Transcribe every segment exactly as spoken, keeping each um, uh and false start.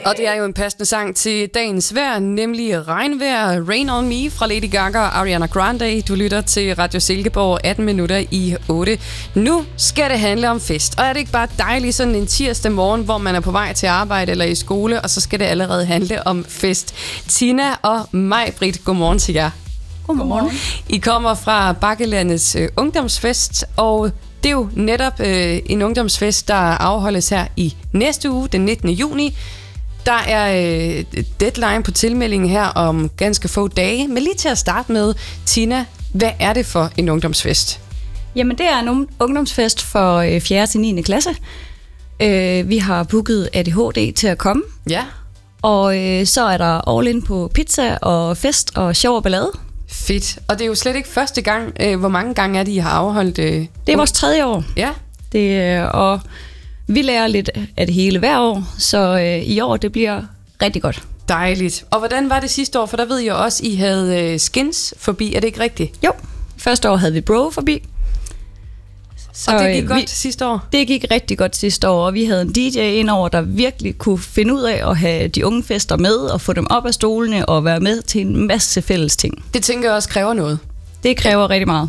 Og det er jo en passende sang til dagens vejr, nemlig Regnvejr, Rain on Me fra Lady Gaga og Ariana Grande. Du lytter til Radio Silkeborg, atten minutter i otte. Nu skal det handle om fest. Og er det ikke bare dejligt sådan en tirsdag morgen, hvor man er på vej til arbejde eller i skole, og så skal det allerede handle om fest. Tina og Maj-Britt, godmorgen til jer. Godmorgen. I kommer fra Bakkelandets øh, ungdomsfest, og det er jo netop øh, en ungdomsfest, der afholdes her i næste uge, den nittende juni. Der er øh, deadline på tilmeldingen her om ganske få dage. Men lige til at starte med, Tina, hvad er det for en ungdomsfest? Jamen, det er en ungdomsfest for øh, fjerde til niende klasse. Øh, vi har booket A D H D til at komme. Ja. Og øh, så er der all in på pizza og fest og sjov og ballade. Fedt. Og det er jo slet ikke første gang. Øh, hvor mange gange er det, I har afholdt? Øh, det er vores tredje år. Ja. Det, øh, og vi lærer lidt af det hele hver år, så øh, i år det bliver rigtig godt. Dejligt. Og hvordan var det sidste år? For der ved jeg også, I havde øh, skins forbi. Er det ikke rigtigt? Jo. Første år havde vi bro forbi. Så, og det gik øh, godt vi, sidste år? Det gik rigtig godt sidste år, og vi havde en D J indover, der virkelig kunne finde ud af at have de unge fester med, og få dem op af stolene, og være med til en masse fælles ting. Det tænker jeg også kræver noget. Det kræver rigtig meget.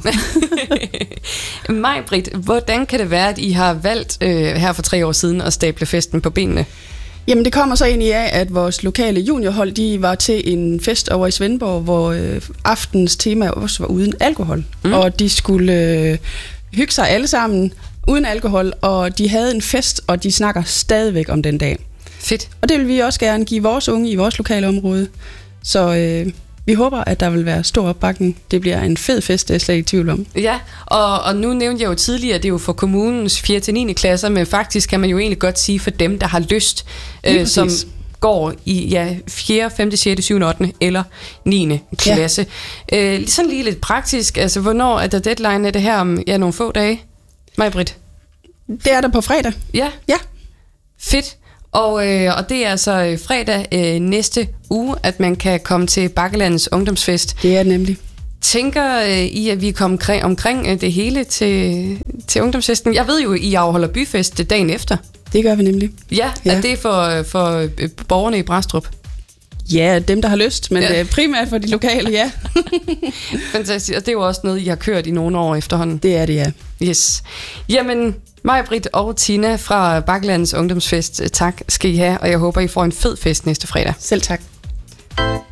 Maj-Britt, hvordan kan det være, at I har valgt øh, her for tre år siden at stable festen på benene? Jamen det kommer så egentlig af, at vores lokale juniorhold, de var til en fest over i Svendborg, hvor øh, aftens tema også var uden alkohol. Mm. Og de skulle øh, hygge sig alle sammen uden alkohol, og de havde en fest, og de snakker stadigvæk om den dag. Fedt. Og det vil vi også gerne give vores unge i vores lokale område. Så øh, vi håber, at der vil være stor opbakning. Det bliver en fed fest, det er slet ikke i tvivl om. Ja, og, og nu nævnte jeg jo tidligere, at det er jo for kommunens fjerde til niende klasser, men faktisk kan man jo egentlig godt sige for dem, der har lyst, øh, som går i ja, fjerde, femte, sjette, syvende, ottende eller niende klasse. Ja. Øh, sådan lige lidt praktisk, altså hvornår er der deadline? Er det her om ja, nogle få dage? Maj-Britt? Det er der på fredag. Ja? Ja. Fedt. Og, øh, og det er altså fredag øh, næste uge, at man kan komme til Bakkelandets ungdomsfest. Det er det nemlig. Tænker øh, I, at vi kommer omkring, omkring øh, det hele til, til ungdomsfesten? Jeg ved jo, I afholder byfest dagen efter. Det gør vi nemlig. Ja, ja. Er det for, for borgerne i Brastrup? Ja, dem der har lyst, men ja. Primært for de lokale, ja. Fantastisk, og det er jo også noget, I har kørt i nogle år efterhånden. Det er det, ja. Yes. Jamen, Maj-Britt og Tina fra Bakkelandets Ungdomsfest, tak skal I have, og jeg håber, I får en fed fest næste fredag. Selv tak.